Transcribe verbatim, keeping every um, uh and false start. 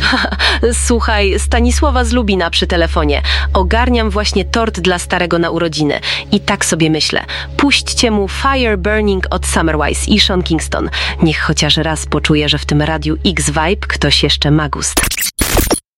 Słuchaj, Stanisława z Lubina przy telefonie. Ogarniam właśnie tort dla starego na urodziny. I tak sobie myślę. Puśćcie mu Fire Burning od Summerwise i Sean Kingston. Niech chociaż raz poczuje, że w tym radiu X-Vibe ktoś jeszcze ma gust.